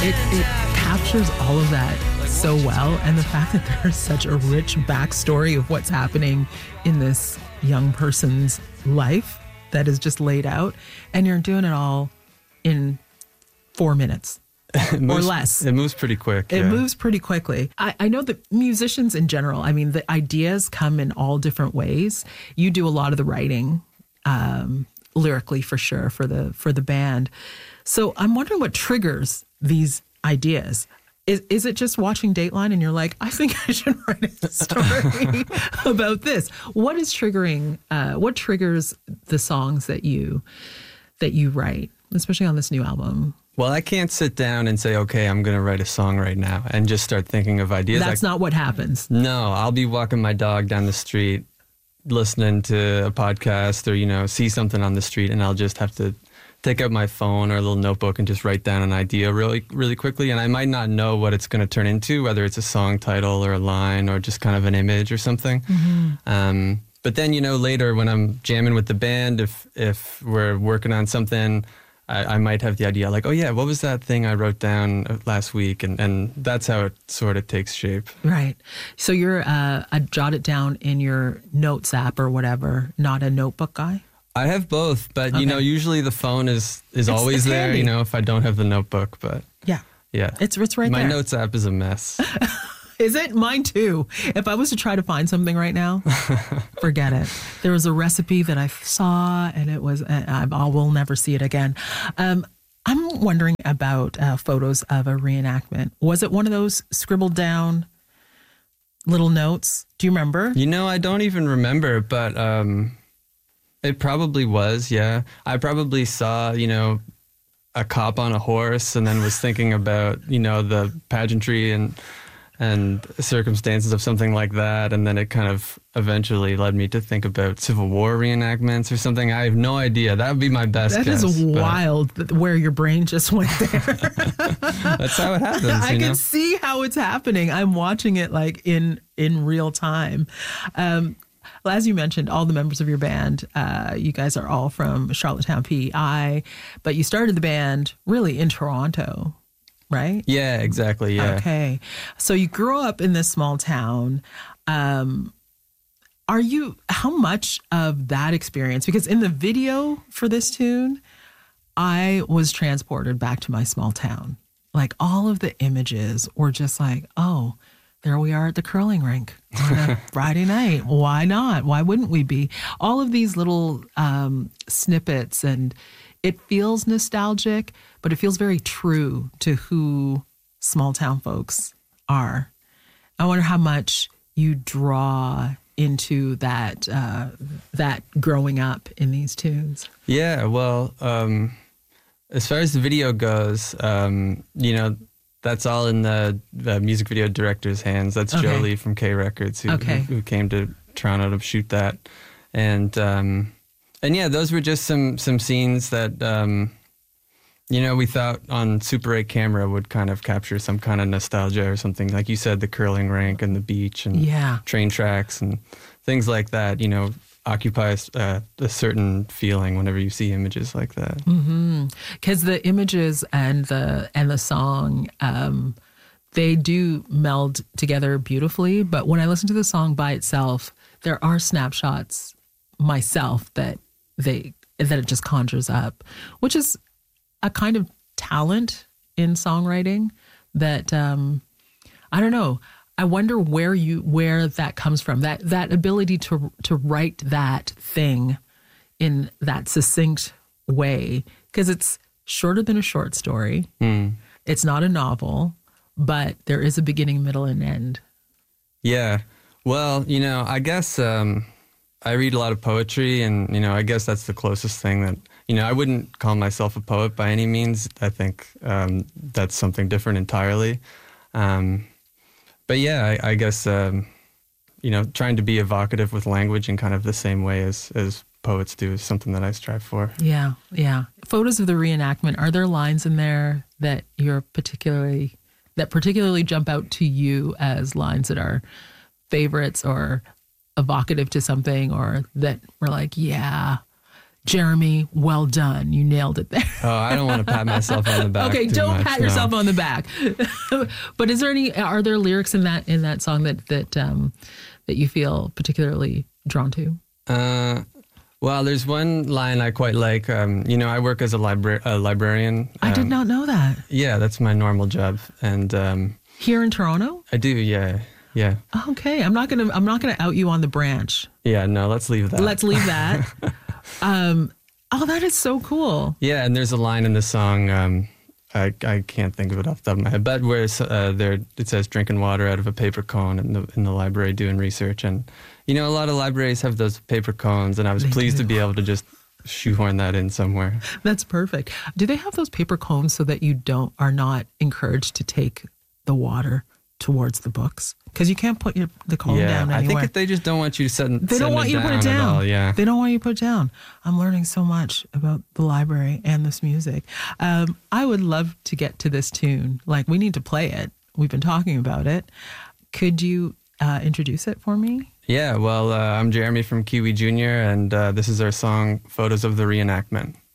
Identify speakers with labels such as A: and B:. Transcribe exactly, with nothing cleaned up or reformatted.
A: It, it captures all of that so well. And the fact that there's such a rich backstory of what's happening in this young person's life that is just laid out. And you're doing it all in four minutes.
B: moves,
A: or less.
B: It moves pretty quick.
A: It
B: yeah.
A: moves pretty quickly. I, I know that musicians in general, I mean, the ideas come in all different ways. You do a lot of the writing, um, lyrically for sure, for the for the band. So I'm wondering what triggers these ideas. Is is it just watching Dateline and you're like, I think I should write a story about this? What is triggering? Uh, what triggers the songs that you that you write, especially on this new album?
B: Well, I can't sit down and say, okay, I'm going to write a song right now and just start thinking of ideas.
A: That's
B: I,
A: not what happens.
B: No, I'll be walking my dog down the street, listening to a podcast or, you know, see something on the street, and I'll just have to take out my phone or a little notebook and just write down an idea really, really quickly. And I might not know what it's going to turn into, whether it's a song title or a line or just kind of an image or something. Mm-hmm. Um, but then, you know, later when I'm jamming with the band, if if we're working on something, I, I might have the idea like, oh yeah, what was that thing I wrote down last week? And, and that's how it sort of takes shape.
A: Right. So you're uh, a jot it down in your notes app or whatever, not a notebook guy?
B: I have both, but okay. you know, usually the phone is, is
A: it's,
B: always
A: it's
B: there,
A: handy.
B: you know, if I don't have the notebook, but
A: yeah,
B: yeah,
A: it's, it's right
B: My
A: there.
B: My notes app is a mess.
A: Is it? Mine too. If I was to try to find something right now, forget it. There was a recipe that I saw and it was, I, I will never see it again. Um, I'm wondering about uh, photos of a reenactment. Was it one of those scribbled down little notes? Do you remember?
B: You know, I don't even remember, but um, it probably was, yeah. I probably saw, you know, a cop on a horse and then was thinking about, you know, the pageantry and and circumstances of something like that. And then it kind of eventually led me to think about Civil War reenactments or something. I have no idea. That would be my best
A: that
B: guess.
A: That is wild but where your brain just went there.
B: That's how it happens.
A: I
B: you
A: can
B: know?
A: see how it's happening. I'm watching it like in, in real time. Um, well, as you mentioned, all the members of your band, uh, you guys are all from Charlottetown, P E I, but you started the band really in Toronto. Right?
B: Yeah, exactly. Yeah.
A: Okay. So you grew up in this small town. Um, are you, how much of that experience, because in the video for this tune, I was transported back to my small town. Like all of the images were just like, oh, there we are at the curling rink on a Friday night. Why not? Why wouldn't we be? All of these little um, snippets, and it feels nostalgic, but it feels very true to who small town folks are. I wonder how much you draw into that uh, that growing up in these tunes.
B: Yeah, well, um, as far as the video goes, um, you know, that's all in the, the music video director's hands. That's okay. Jolie from K Records who,
A: okay.
B: who, who came to Toronto to shoot that. And um, and yeah, those were just some some scenes that, um, you know, we thought on Super eight camera would kind of capture some kind of nostalgia or something. Like you said, the curling rink and the beach and
A: yeah.
B: train tracks and things like that, you know, occupies uh, a certain feeling whenever you see images like that.
A: Mm-hmm. 'Cause the images and the and the song, um, they do meld together beautifully. But when I listen to the song by itself, there are snapshots myself that they that it just conjures up, which is a kind of talent in songwriting that um, I don't know. I wonder where you where that comes from. That that ability to to write that thing in that succinct way, because it's shorter than a short story.
B: Mm.
A: It's not a novel, but there is a beginning, middle, and end.
B: Yeah. Well, you know, I guess um, I read a lot of poetry, and you know, I guess that's the closest thing that, you know, I wouldn't call myself a poet by any means. I think um, that's something different entirely. Um, But yeah, I, I guess, um, you know, trying to be evocative with language in kind of the same way as, as poets do is something that I strive for.
A: Yeah, yeah. Photos of the reenactment, are there lines in there that you're particularly, that particularly jump out to you as lines that are favorites or evocative to something, or that we're like, yeah, Jeremy, well done. You nailed it there.
B: Oh, I don't want to pat myself on the back.
A: Okay,
B: too
A: don't
B: much,
A: pat
B: no.
A: yourself on the back. But is there any? Are there lyrics in that in that song that that um, that you feel particularly drawn to?
B: Uh, well, there's one line I quite like. Um, you know, I work as a, libra- a librarian.
A: I did
B: Um,
A: not know that.
B: Yeah, that's my normal job, and um,
A: Here in Toronto?
B: I do. Yeah, yeah,
A: Okay, I'm not gonna I'm not gonna out you on the branch.
B: yeah. No, let's leave that.
A: Let's leave that. um, oh, that is so cool.
B: Yeah, and there's a line in the song. Um, I I can't think of it off the top of my head, but where it's, uh, there it says drinking water out of a paper cone in the in the library doing research, and you know a lot of libraries have those paper cones, and I was
A: They
B: pleased
A: do.
B: to be able to just shoehorn that in somewhere.
A: That's perfect. Do they have those paper cones so that you don't are not encouraged to take the water towards the books? Because you can't put your the cone
B: yeah,
A: down
B: I
A: anywhere.
B: think that they just don't want you to set.
A: They don't want you to put it down.
B: At all, yeah.
A: They don't want you to put it down. I'm learning so much about the library and this music. Um, I would love to get to this tune. Like, we need to play it. We've been talking about it. Could you uh, introduce it for me?
B: Yeah, well, uh, I'm Jeremy from Kiwi Junior, and uh, this is our song, Photos of the Reenactment.